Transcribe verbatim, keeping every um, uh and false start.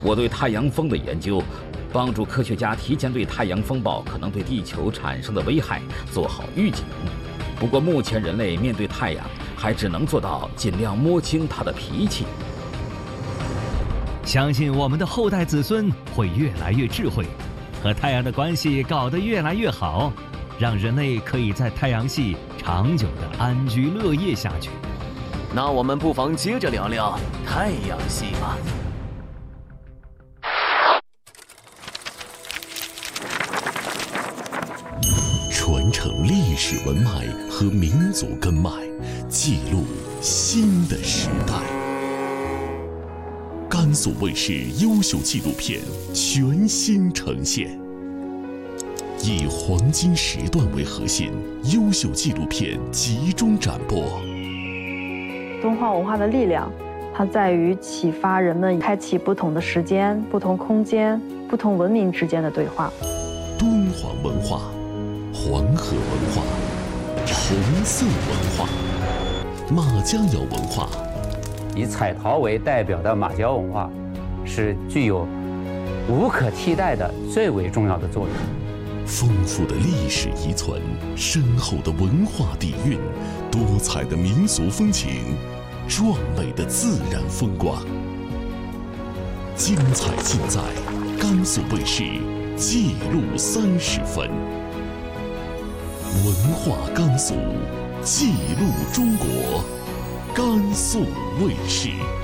我对太阳风的研究，帮助科学家提前对太阳风暴可能对地球产生的危害做好预警。不过目前人类面对太阳，还只能做到尽量摸清它的脾气。 相信我们的后代子孙会越来越智慧，和太阳的关系搞得越来越好，让人类可以在太阳系长久的安居乐业下去。 那我们不妨接着聊聊太阳系吧。 传承历史文脉和民族根脉，记录新的时代。甘肃卫视优秀纪录片全新呈现，以黄金时段为核心，优秀纪录片集中展播。 敦煌文化的力量，它在于启发人们开启不同的时间、不同空间、不同文明之间的对话。 敦煌文化、黄河文化、红色文化、马家窑文化。 以彩陶为代表的马家窑文化，是具有无可替代的最为重要的作用。 丰富的历史遗存，深厚的文化底蕴，多彩的民俗风情，壮美的自然风光，精彩尽在甘肃卫视记录三十分。文化甘肃，记录中国，甘肃卫视。